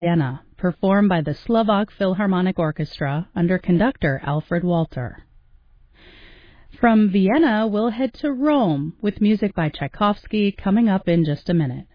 Vienna, performed by the Slovak Philharmonic Orchestra under conductor Alfred Walter. From Vienna, we'll head to Rome with music by Tchaikovsky coming up in just a minute.